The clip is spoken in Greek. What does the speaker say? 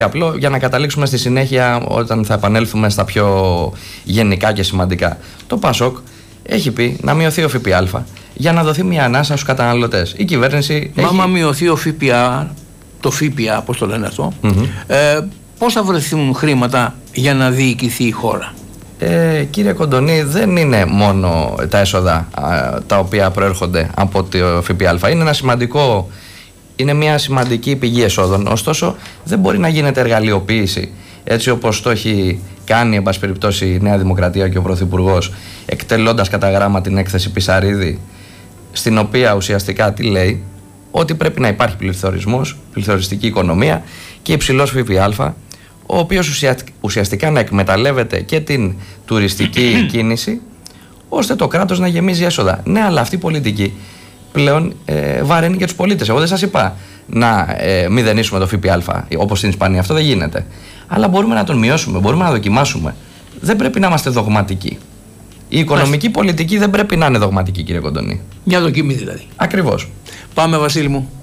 απλό για να καταλήξουμε στη συνέχεια όταν θα επανέλθουμε στα πιο γενικά και σημαντικά. Το ΠΑΣΟΚ έχει πει να μειωθεί ο ΦΠΑ για να δοθεί μια ανάσα στους καταναλωτές. Η κυβέρνηση άμα μειωθεί ο ΦΠΑ, το ΦΠΑ, πώς το λένε αυτό, πώς θα βρεθούν χρήματα για να διοικηθεί η χώρα? Κύριε Κοντονή, δεν είναι μόνο τα έσοδα τα οποία προέρχονται από το ΦΠΑ. Είναι μια σημαντική πηγή εσόδων. Ωστόσο, δεν μπορεί να γίνεται εργαλειοποίηση έτσι όπως το έχει κάνει, εν πάση περιπτώσει, η Νέα Δημοκρατία και ο Πρωθυπουργός, εκτελώντας κατά γράμμα την έκθεση Πισαρίδη, στην οποία ουσιαστικά τι λέει? Ότι πρέπει να υπάρχει πληθωρισμός, πληθωριστική οικονομία και υψηλός ΦΠΑ, ο οποίος ουσιαστικά να εκμεταλλεύεται και την τουριστική κίνηση, ώστε το κράτος να γεμίζει έσοδα. Ναι, αλλά αυτή η πολιτική πλέον βαραίνει και τους πολίτες. Εγώ δεν σας είπα να μηδενίσουμε το ΦΠΑ όπως στην Ισπανία. Αυτό δεν γίνεται. Αλλά μπορούμε να τον μειώσουμε, μπορούμε να δοκιμάσουμε. Δεν πρέπει να είμαστε δογματικοί. Η οικονομική πολιτική δεν πρέπει να είναι δογματική, κύριε Κοντονή. Μια δοκιμή δηλαδή. Ακριβώς. Πάμε, Βασίλη μου.